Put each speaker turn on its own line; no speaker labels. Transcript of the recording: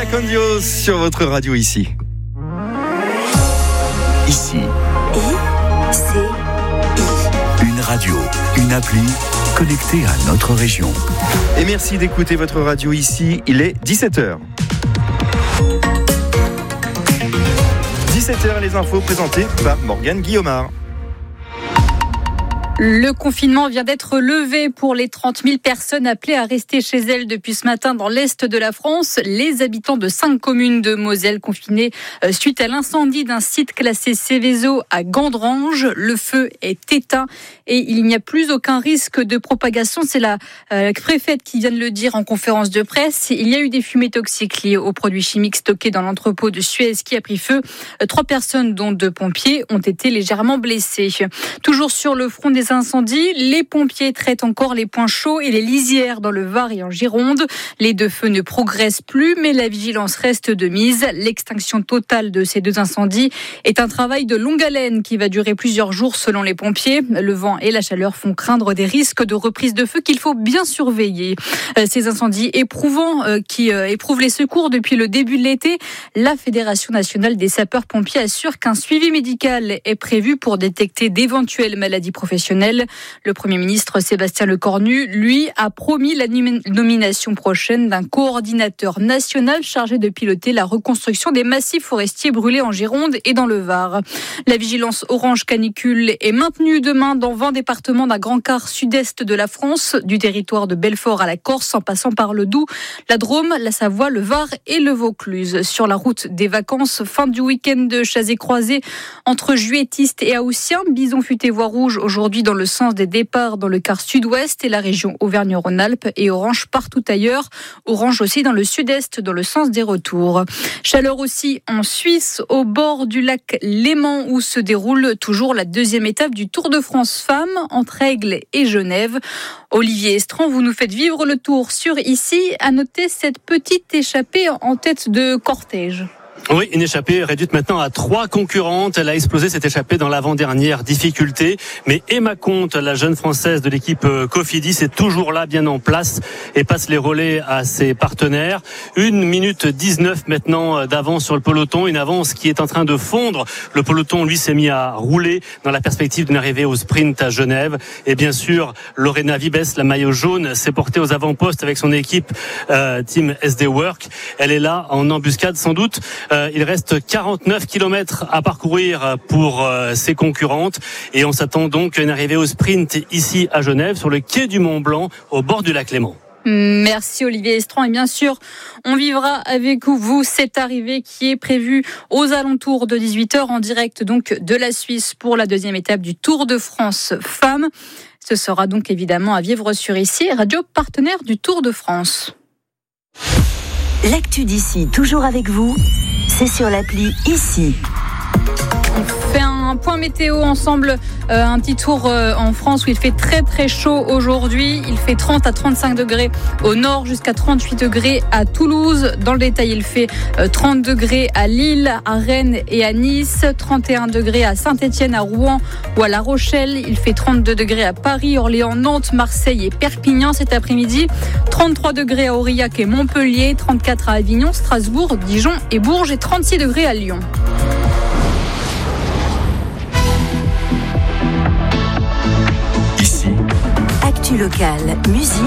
Condios sur votre radio ici.
Ici. Une radio, une appli connectée à notre région.
Et merci d'écouter votre radio ici. Il est 17h. 17h, les infos présentées par Morgane Guillaumard.
Le confinement vient d'être levé pour les 30 000 personnes appelées à rester chez elles depuis ce matin dans l'Est de la France. Les habitants de 5 communes de Moselle confinés suite à l'incendie d'un site classé Céveso à Gandrange. Le feu est éteint et il n'y a plus aucun risque de propagation. C'est la préfète qui vient de le dire en conférence de presse. Il y a eu des fumées toxiques liées aux produits chimiques stockés dans l'entrepôt de Suez qui a pris feu. 3 personnes, dont 2 pompiers, ont été légèrement blessées. Toujours sur le front des incendies, les pompiers traitent encore les points chauds et les lisières dans le Var et en Gironde. Les 2 feux ne progressent plus, mais la vigilance reste de mise. L'extinction totale de ces 2 incendies est un travail de longue haleine qui va durer plusieurs jours selon les pompiers. Le vent et la chaleur font craindre des risques de reprise de feu qu'il faut bien surveiller. Ces incendies éprouvants qui éprouvent les secours depuis le début de l'été, la Fédération nationale des sapeurs-pompiers assure qu'un suivi médical est prévu pour détecter d'éventuelles maladies professionnelles. Le Premier ministre Sébastien Lecornu, lui, a promis la nomination prochaine d'un coordinateur national chargé de piloter la reconstruction des massifs forestiers brûlés en Gironde et dans le Var. La vigilance orange canicule est maintenue demain dans 20 départements d'un grand quart sud-est de la France, du territoire de Belfort à la Corse, en passant par le Doubs, la Drôme, la Savoie, le Var et le Vaucluse. Sur la route des vacances, fin du week-end de chassés-croisés entre Juettistes et Haussiens, bison futé voie rouge aujourd'hui dans le sens des départs dans le quart sud-ouest et la région Auvergne-Rhône-Alpes, et orange partout ailleurs. Orange aussi dans le sud-est dans le sens des retours. Chaleur aussi en Suisse, au bord du lac Léman, où se déroule toujours la 2e étape du Tour de France Femmes entre Aigle et Genève. Olivier Estran, vous nous faites vivre le tour sur ici. À noter cette petite échappée en tête de cortège.
Oui, une échappée réduite maintenant à 3 concurrentes. Elle a explosé cette échappée dans l'avant-dernière difficulté. Mais Emma Comte, la jeune Française de l'équipe Cofidis, est toujours là, bien en place, et passe les relais à ses partenaires. 1 minute 19 maintenant d'avance sur le peloton. Une avance qui est en train de fondre. Le peloton, lui, s'est mis à rouler dans la perspective d'une arrivée au sprint à Genève. Et bien sûr, Lorena Vibes, la maillot jaune, s'est portée aux avant-postes avec son équipe Team SD Work. Elle est là en embuscade sans doute. Il reste 49 km à parcourir pour ses concurrentes et on s'attend donc à une arrivée au sprint ici à Genève sur le quai du Mont Blanc au bord du lac Léman.
Merci Olivier Estran, et bien sûr on vivra avec vous cette arrivée qui est prévue aux alentours de 18h en direct donc de la Suisse pour la 2e étape du Tour de France Femmes. Ce sera donc évidemment à vivre sur ici, radio partenaire du Tour de France.
L'actu d'ici, toujours avec vous, c'est sur l'appli Ici.
On fait un point météo ensemble, un petit tour en France où il fait très très chaud aujourd'hui. Il fait 30 à 35 degrés au nord, jusqu'à 38 degrés à Toulouse. Dans le détail, il fait 30 degrés à Lille, à Rennes et à Nice, 31 degrés à Saint-Étienne, à Rouen ou à La Rochelle. Il fait 32 degrés à Paris, Orléans, Nantes, Marseille et Perpignan cet après-midi. 33 degrés à Aurillac et Montpellier, 34 à Avignon, Strasbourg, Dijon et Bourges et 36 degrés à Lyon.
Actu locale, musique.